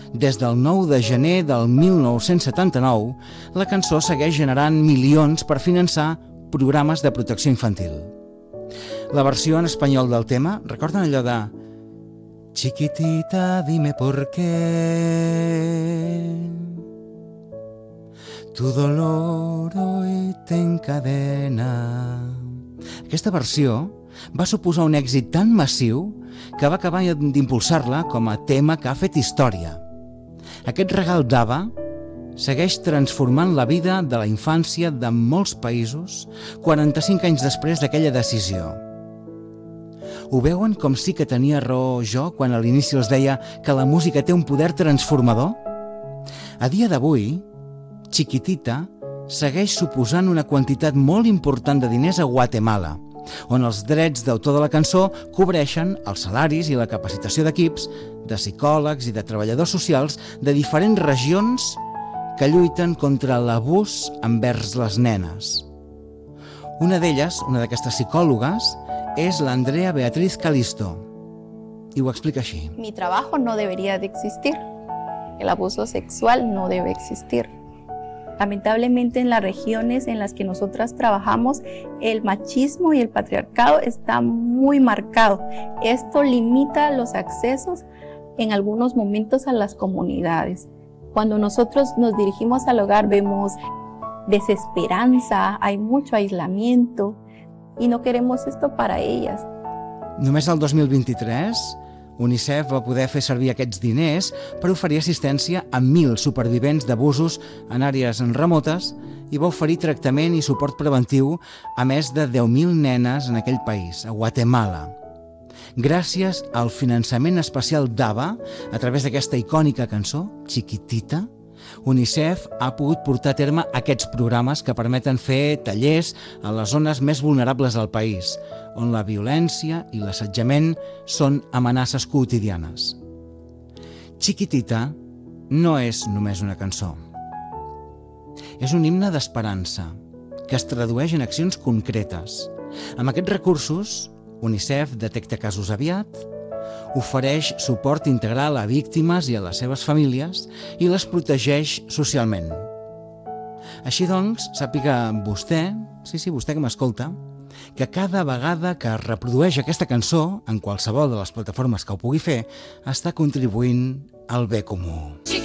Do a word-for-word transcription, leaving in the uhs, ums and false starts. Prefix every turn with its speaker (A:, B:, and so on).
A: Des del nou de gener del mil nou-cents setanta-nou, la cançó segueix generant milions per finançar programes de protecció infantil. La versió en espanyol del tema, recorden allò de Chiquitita, dime por qué tu dolor hoy te encadena. Aquesta versió va suposar un èxit tan massiu que va acabar d'impulsar-la com a tema que ha fet història. Aquest regal d'Ava segueix transformant la vida de la infància de molts països quaranta-cinc anys després d'aquella decisió. Ho veuen com sí que tenia raó jo quan a l'inici els deia que la música té un poder transformador? A dia d'avui, Chiquitita segueix suposant una quantitat molt important de diners a Guatemala, on els drets d'autor de la cançó cobreixen els salaris i la capacitació d'equips, de psicòlegs i de treballadors socials de diferents regions que lluiten contra l'abús envers les nenes. Una d'elles, una d'aquestes psicòlogues, és l'Andrea Beatriz Calisto, i ho explica així.
B: Mi trabajo no debería de existir. El abuso sexual no debe existir. Lamentablemente en las regiones en las que nosotras trabajamos, el machismo y el patriarcado está muy marcado. Esto limita los accesos en algunos momentos a las comunidades. Cuando nosotros nos dirigimos al hogar vemos desesperanza, hay mucho aislamiento y no queremos esto para ellas.
A: Només el dos mil vint-i-tres, UNICEF va poder fer servir aquests diners per oferir assistència a mil supervivents d'abusos en àrees remotes i va oferir tractament i suport preventiu a més de deu mil nenes en aquell país, a Guatemala. Gràcies al finançament especial d'Ava, a través d'aquesta icònica cançó, Chiquitita, UNICEF ha pogut portar a terme aquests programes que permeten fer tallers a les zones més vulnerables del país, on la violència i l'assetjament són amenaces quotidianes. Chiquitita no és només una cançó. És un himne d'esperança que es tradueix en accions concretes. Amb aquests recursos, UNICEF detecta casos aviat, ofereix suport integral a víctimes i a les seves famílies i les protegeix socialment. Així doncs, sàpiga vostè, sí, sí, vostè que m'escolta, que cada vegada que es reprodueix aquesta cançó, en qualsevol de les plataformes que ho pugui fer, està contribuint al bé comú.